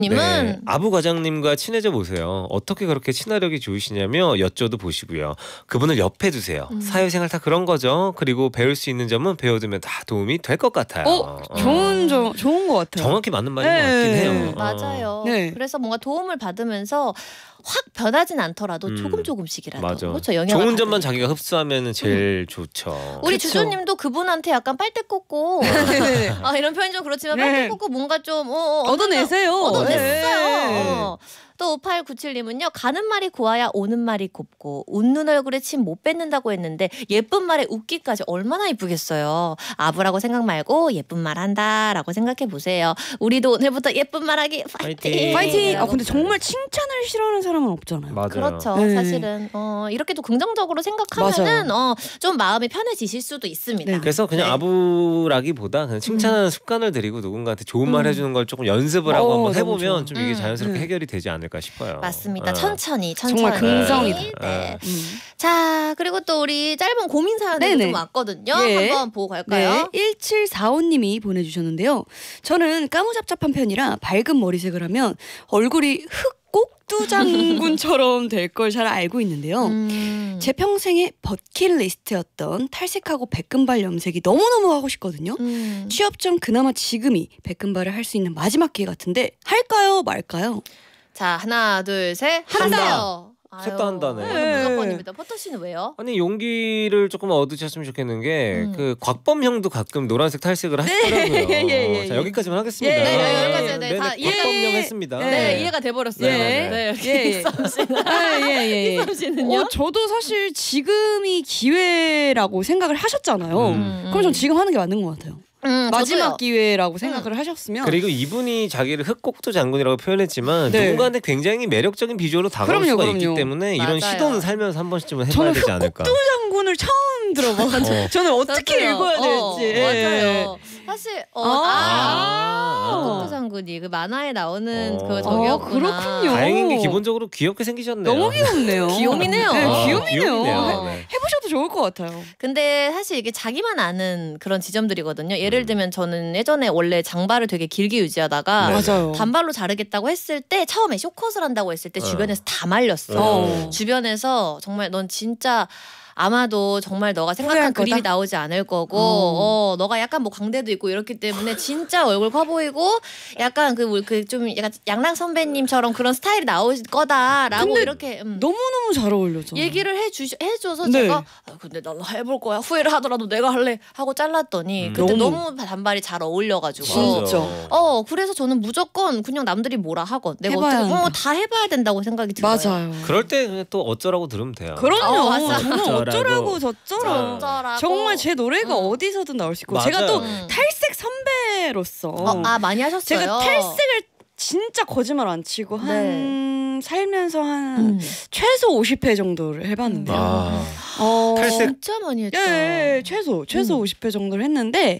님은 네, 아부 과장님과 친해져 보세요. 어떻게 그렇게 친화력이 좋으시냐며 여쭤도 보시고요. 그분을 옆에 두세요. 사회생활 다 그런 거죠. 그리고 배울 수 있는 점은 배워두면 다 도움이 될 것 같아요. 좋은 것 같아요. 정확히 맞는 말인 것 같긴 해요. 맞아요. 네. 그래서 뭔가 도움을 받으면서 확 변하진 않더라도 조금씩이라도 맞아. 그렇죠. 영향을 좋은 점만 받으니까. 자기가 흡수하면 제일 좋죠. 우리 그쵸. 주주님도 그분한테 약간 빨대 꽂고 이런 표현 좀 그렇지만 네. 빨대 꽂고 뭔가 좀 얻어내세요. 얻어냈어요. 또 5897님은요. 가는 말이 고와야 오는 말이 곱고 웃는 얼굴에 침 못 뱉는다고 했는데 예쁜 말에 웃기까지 얼마나 이쁘겠어요. 아부라고 생각 말고 예쁜 말 한다라고 생각해 보세요. 우리도 오늘부터 예쁜 말하기 파이팅. 파이팅. 근데 정말 칭찬을 싫어하는 사람은 없잖아요. 맞아요. 그렇죠. 네. 사실은 이렇게 또 긍정적으로 생각하면은 좀 마음이 편해지실 수도 있습니다. 네. 그래서 그냥 네. 아부라기보다 그냥 칭찬하는 습관을 들이고 누군가한테 좋은 말 해주는 걸 조금 연습을 하고 한번 너무 해보면 좋아. 좀 이게 자연스럽게 해결이 되지 않을까 싶어요. 맞습니다. 어. 천천히. 정말 긍정이다. 네. 자, 그리고 또 우리 짧은 고민 사연이 네네. 좀 왔거든요. 예. 한번 보고 갈까요? 네, 1745님이 보내주셨는데요. 저는 까무잡잡한 편이라 밝은 머리색을 하면 얼굴이 흑꼭두장군처럼 될 걸 잘 알고 있는데요. 제 평생의 버킷리스트였던 탈색하고 백금발 염색이 너무너무 하고 싶거든요. 취업 전 그나마 지금이 백금발을 할 수 있는 마지막 기회 같은데 할까요 말까요? 자, 하나, 둘, 셋. 한다. 하세요. 셋 다 한다네. 이거는 무조건입니다. 포터 씨는 왜요? 아니 용기를 조금 얻으셨으면 좋겠는 게 그 곽범 형도 가끔 노란색 탈색을 하시더라고요. 예. 자 여기까지만 하겠습니다. 네, 여기까지. 네, 다 곽범 형 했습니다. 네, 이해가 돼버렸어요. 네. 이썸 씨는. 이썸 씨는요? 저도 사실 지금이 기회라고 생각을 하셨잖아요. 그럼 전 지금 하는 게 맞는 것 같아요. 마지막 저도요. 기회라고 생각을 하셨으면 그리고 이분이 자기를 흑곡도 장군이라고 표현했지만 네. 누군가한테 굉장히 매력적인 비주얼로 다가올 수가 있기 때문에 이런 맞아요. 시도는 살면서 한 번씩쯤은 해봐야 저는 되지 않을까. 흑곡도 장군을 처음 들어봐가지고 저는 어떻게 저도요. 읽어야 될지. 맞아요. 사실 흑곡도 장군이 그 만화에 나오는 그 저기였구나. 그렇군요. 다행인 게 기본적으로 귀엽게 생기셨네요. 너무 귀엽네요. 귀요미네요. 네, 귀요미네요. 네. 해보셔도 좋을 것 같아요. 근데 사실 이게 자기만 아는 그런 지점들이거든요. 예를 들면 저는 예전에 원래 장발을 되게 길게 유지하다가 맞아요. 단발로 자르겠다고 했을 때 처음에 쇼컷을 한다고 했을 때 주변에서 다 말렸어요. 주변에서 정말 넌 진짜 아마도 정말 너가 생각한 후회할 거다? 그림이 나오지 않을 거고 너가 약간 뭐 광대도 있고 이렇기 때문에 진짜 얼굴 커 보이고 약간 그 좀 약간 양락 선배님처럼 그런 스타일이 나올 거다라고 근데 이렇게 너무너무 잘 어울려서 얘기를 해줘서 네. 제가 근데 나도 해볼 거야 후회를 하더라도 내가 할래 하고 잘랐더니 그때 너무 단발이 잘 어울려가지고 진짜. 그래서 저는 무조건 그냥 남들이 뭐라 하건 내가 해봐야 어떻게 한다. 다 해봐야 된다고 생각이 들어요. 맞아요. 그럴 때 그냥 또 어쩌라고 들으면 돼요. 그럼요. 맞아. 저는 어쩌라고 저쩌라. 어쩌라고. 정말 제 노래가 어디서든 나올 수 있고 맞아요. 제가 또 탈색 선배로서 많이 하셨어요. 제가 탈색을 진짜 거짓말 안 치고 살면서 한 최소 50회 정도를 해봤는데요. 탈색 진짜 많이 했죠. 예, 최소 50회 정도를 했는데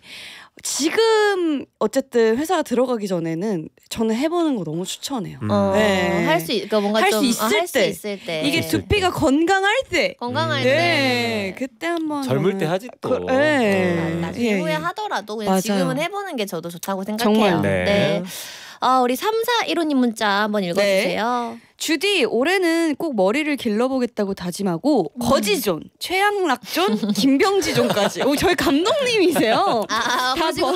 지금 어쨌든 회사 들어가기 전에는 저는 해보는 거 너무 추천해요. 네. 할 수 그러니까 뭔가 할 좀 수 있을 때. 이게 두피가 건강할 때 건강할 네, 때 그때 한번 젊을 때 하지 또. 나중에 후회하더라도 그냥 맞아요. 지금은 해보는 게 저도 좋다고 생각해요. 정말. 네. 우리 3415님 문자 한번 읽어주세요. 주디 올해는 꼭 머리를 길러보겠다고 다짐하고 거지존, 최양락존, 김병지존까지 저희 감독님이세요. 다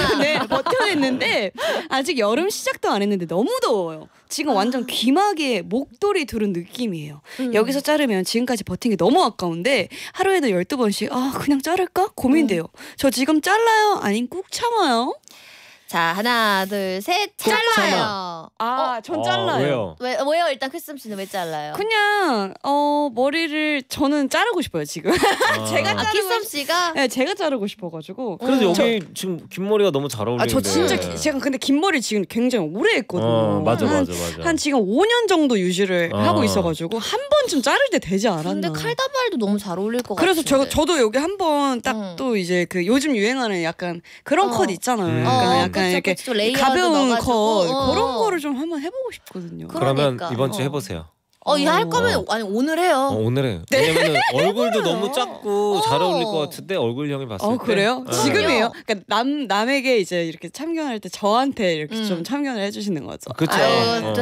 버텨냈는데 아직 여름 시작도 안 했는데 너무 더워요. 지금 완전 귀마개에 목도리 두른 느낌이에요. 여기서 자르면 지금까지 버틴 게 너무 아까운데 하루에도 12번씩 그냥 자를까? 고민돼요. 저 지금 잘라요? 아님 꾹 참아요? 자 하나 둘 셋 잘라요. 전 잘라요. 왜요? 일단 크리스 씨는 왜 잘라요? 그냥 머리를 저는 자르고 싶어요 지금. 제가 키썸 씨가 네, 제가 자르고 싶어가지고. 그래도 여기 지금 긴 머리가 너무 잘 어울리는데. 저 진짜 제가 근데 긴 머리 지금 굉장히 오래 했거든요. 맞아. 한 지금 5년 정도 유지를 하고 있어가지고 한 번쯤 자를 때 되지 않았나. 근데 칼다발도 너무 잘 어울릴 것 그래서 같은데. 저도 여기 한 번 딱 또 이제 그 요즘 유행하는 약간 그런 컷 있잖아요. 약간 이렇게 그쵸, 레이어드 가벼운 넣어가지고. 컷 그런 거를 좀 한번 해보고 싶거든요. 그러면 그러니까. 이번 주 해보세요. 이거 할 거면 아니 오늘 해요. 오늘 해요. 왜냐면 얼굴도 너무 작고 잘 어울릴 것 같은데 얼굴형이 봤을 때. 그래요? 네. 지금이에요? 그러니까 남에게 이제 이렇게 참견할 때 저한테 이렇게 좀 참견을 해주시는 거죠. 그렇죠. 아유,